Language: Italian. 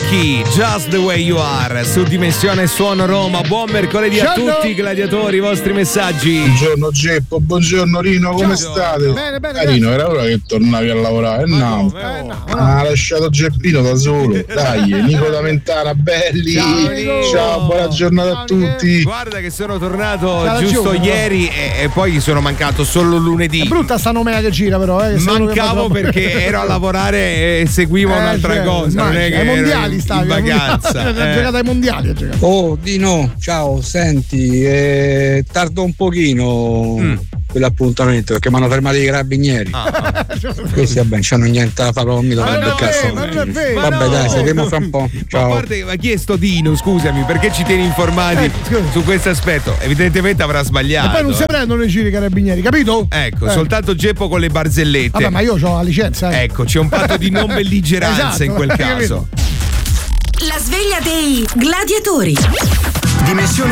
Milky, Just the Way You Are, su Dimensione Suono Roma. Buon mercoledì a tutti, gladiatori, i vostri messaggi. Buongiorno Geppo, buongiorno Rino, come state? Bene, Rino, era ora che tornavi a lavorare. Ha lasciato Geppino da solo. Dai, Nico da belli. Ciao, buona giornata a tutti. Guarda che sono tornato giusto ieri e poi sono mancato solo lunedì. È brutta sta nomea che gira però. Mancavo perché ero a lavorare e seguivo un'altra cosa. Non è che ai mondiali stavi in vacanza. Ha giocato ai mondiali. Oh Dino, ciao, senti, tardo un pochino quell'appuntamento perché mi hanno fermato i carabinieri. Questi vabbè, non c'hanno niente da fare, non mi devono il cazzo. Vabbè, dai, seguiamo fra un po'. Ciao. Ma chi è sto Dino? Scusami, perché ci tieni informati su questo aspetto? Evidentemente avrà sbagliato. E poi non si prendono i giri i carabinieri, capito? Ecco, soltanto Geppo con le barzellette. Vabbè, ma io ho la licenza. Ecco, c'è un patto di non belligeranza esatto, in quel caso. La sveglia dei gladiatori. Dimensione